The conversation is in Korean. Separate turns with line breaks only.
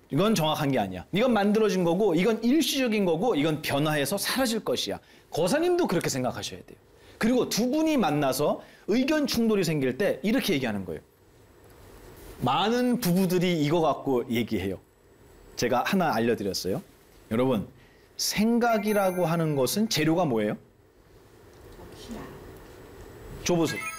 이건 정확한 게 아니야. 이건 만들어진 거고 이건 일시적인 거고 이건 변화해서 사라질 것이야. 거사님도 그렇게 생각하셔야 돼요. 그리고 두 분이 만나서 의견 충돌이 생길 때 이렇게 얘기하는 거예요. 많은 부부들이 이거 갖고 얘기해요. 제가 하나 알려드렸어요. 여러분, 생각이라고 하는 것은 재료가 뭐예요? 줘보세요.